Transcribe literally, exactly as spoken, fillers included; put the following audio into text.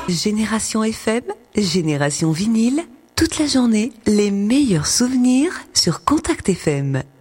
Génération F M, Génération Vinyle, toute la journée, les meilleurs souvenirs sur Contact F M.